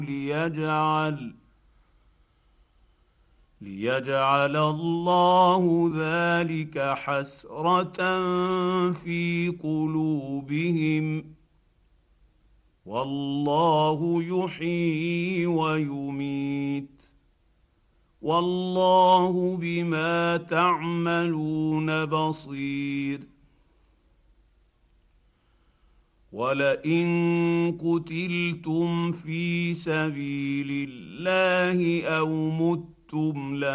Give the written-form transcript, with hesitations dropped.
ليجعل الله ذلك حسره في قلوبهم، والله يحيي ويميت، والله بما تعملون بصير. ولئن قتلتم في سبيل الله او متم